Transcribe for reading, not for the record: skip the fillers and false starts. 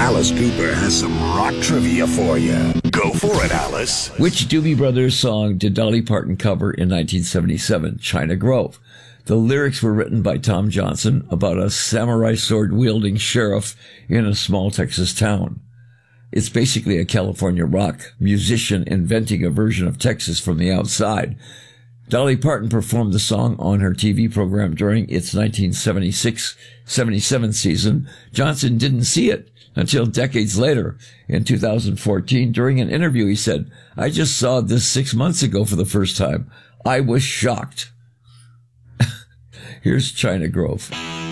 Alice Cooper has some rock trivia for you. Go for it, Alice. Which Doobie Brothers song did Dolly Parton cover in 1977? China Grove. The lyrics were written by Tom Johnson about a samurai sword-wielding sheriff in a small Texas town. It's basically a California rock musician inventing a version of Texas from the outside. Dolly Parton performed the song on her TV program during its 1976-77 season. Johnson didn't see it until decades later. In 2014, during an interview, he said, "I just saw this 6 months ago for the first time. I was shocked." Here's China Grove.